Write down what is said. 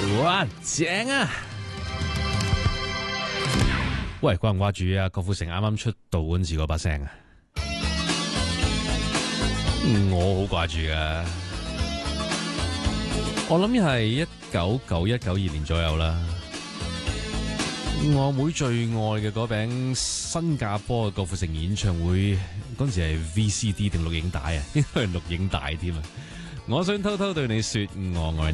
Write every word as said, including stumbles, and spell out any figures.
哇，正啊！喂，掛唔掛住啊？郭富城啱啱出道嗰陣時嗰把聲啊，我好掛住噶。我諗係一九九一九二年左右啦。我妹最愛嘅嗰餅新加坡嘅郭富城演唱會，嗰陣時係 V C D 定錄影帶啊？應該係錄影帶添啊！我想偷偷對你說我愛你。